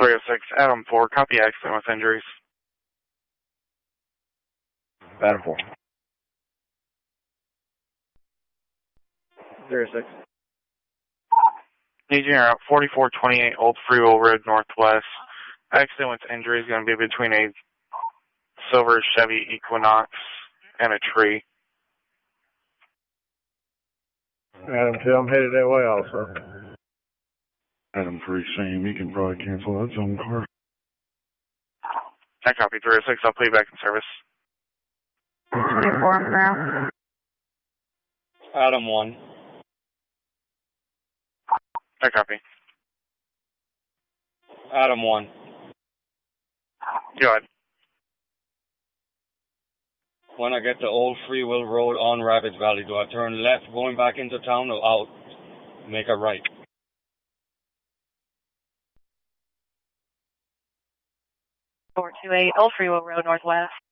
306, Adam 4, copy accident with injuries. Adam 4. 306. Need you out 4428 Old Freewell Road Northwest. Accident with injuries going to be between a silver Chevy Equinox and a tree. Adam 2, I'm headed that way also. Adam 3, same. You can probably cancel that zone car. I copy 306. I'll put you back in service. 24 now. Adam 1. I copy. Adam 1. Go ahead. When I get to Old Freewell Road on Ravage Valley, do I turn left going back into town or out? Make a right. 428 Old Freewell Road Northwest.